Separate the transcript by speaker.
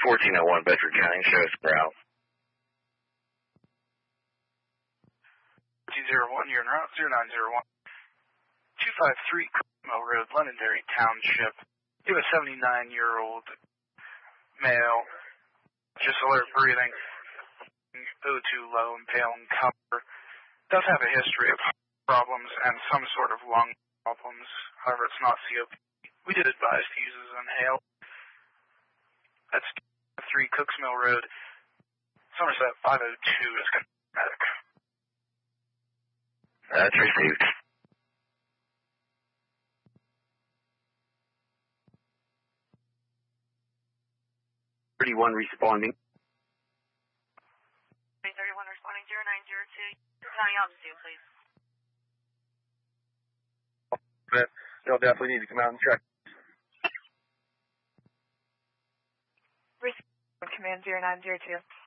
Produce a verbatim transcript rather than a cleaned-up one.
Speaker 1: fourteen oh one Bedford County, show us route.
Speaker 2: two zero one, you're en route, zero nine zero one. two five three Mill Road, Londonderry Township. You have a seventy-nine-year-old male, just alert breathing, O two low and pale in color. Does have a history of problems and some sort of lung problems. However, it's not C O P D. We did advise to use his inhale. That's three Cooks Mill Road, Somerset five oh two is medic.
Speaker 1: That's received. thirty-one responding.
Speaker 3: thirty-one responding, zero nine zero two. County altitude, please.
Speaker 4: They'll definitely need to come out and check.
Speaker 3: Command zero nine zero two.